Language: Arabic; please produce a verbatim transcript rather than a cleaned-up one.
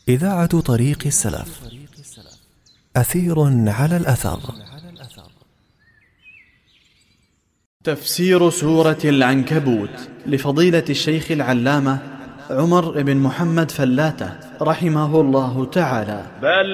إذاعة طريق السلف. أثير على الأثر. تفسير سورة العنكبوت لفضيلة الشيخ العلامة عمر بن محمد فلاتة رحمه الله تعالى. بل